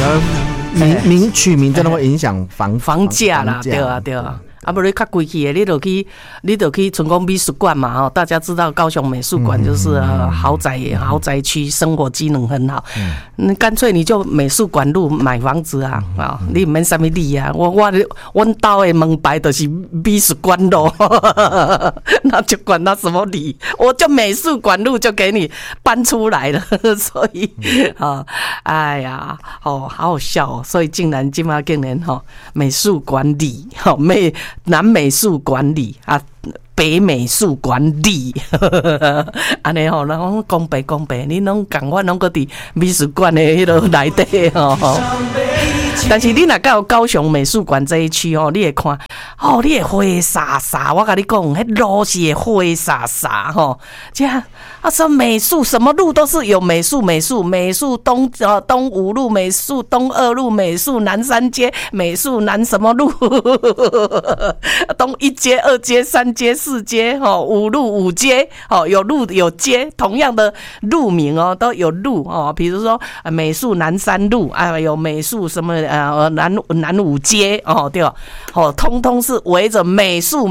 取名真的会影响房价啦，对啊对啊。啊，不然较贵气的，你就去成功美术馆嘛，吼，大家知道高雄美术馆就是豪宅区，生活机能很好。干脆你就美术馆路买房子啊，你唔免什么理啊，阮家的门牌就是美术馆路，那就管他什么理，我就美术馆路就给你搬出来了，所以哎呀，好好笑哦，所以竟然美术管理，南美术管理啊，北美术管理，安尼吼，咱讲白，你拢共我拢个伫美术馆的迄落内底吼。但是你若到高雄美术馆这一区吼，你会看，你会灰沙沙，我跟你讲，迄路是会灰沙沙吼。这样说美术什么路都是有美术东五路美术，东二路美术，南三街美术，南什么路，东一街、二街、三街、四街，五路五街，有路有街，同样的路名哦，都有路哦，比如说美术南三路啊，有美术什么南五街哦，对哦，通通是围着美术，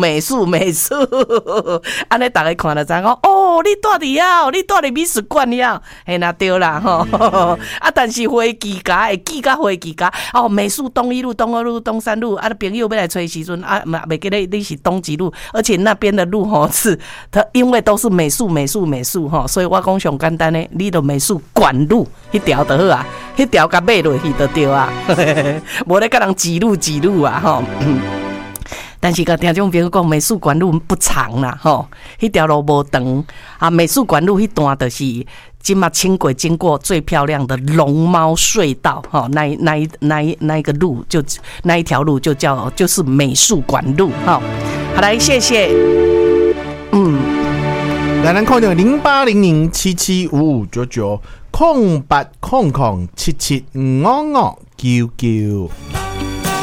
安尼大家看了知讲哦，你住伫遐，你住伫美术馆遐，嘿那对啦吼，但是飞机架会记甲飞机架哦，美术东一路、东二路、东三路，朋友要来找时阵袂记得你是东几路，而且那边的路吼是它因为都是美术吼，所以我讲上简单的，你就美术馆路迄条就好啊，迄条甲买落去就对啊，无咧甲人几路啊吼。但是跟听众朋友讲，美术馆路不长啦，吼，迄条路无长啊。美术馆路迄段就是今嘛轻轨经过最漂亮的龙猫隧道，哈，那一个路就那一条路就是美术馆路，哈。好，来谢谢， 来咱看到08007755990800775599。